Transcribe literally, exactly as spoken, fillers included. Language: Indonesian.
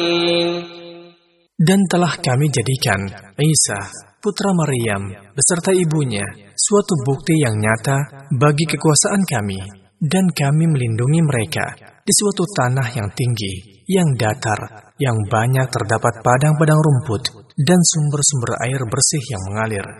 Dan telah kami jadikan Isa, putra Maryam, beserta ibunya, suatu bukti yang nyata bagi kekuasaan kami, dan kami melindungi mereka di suatu tanah yang tinggi, yang datar, yang banyak terdapat padang-padang rumput, dan sumber-sumber air bersih yang mengalir.